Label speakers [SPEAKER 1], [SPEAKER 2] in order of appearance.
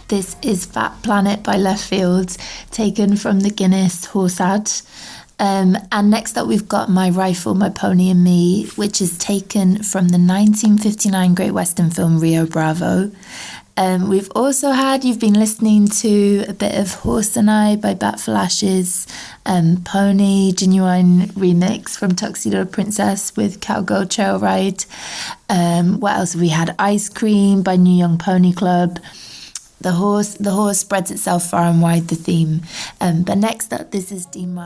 [SPEAKER 1] This is Fat Planet by Left Field, taken from the Guinness horse ad. And next up we've got My Rifle, My Pony and Me, which is taken from the 1959 Great Western film Rio Bravo. We've also had, you've been listening to a bit of Horse and I by Bat for Lashes, Pony, Genuine remix from Tuxedo Princess with Cowgirl Trail Ride. What else have we had? Ice Cream by New Young Pony Club. The horse spreads itself far and wide, the theme. But next up, this is Dean Martin.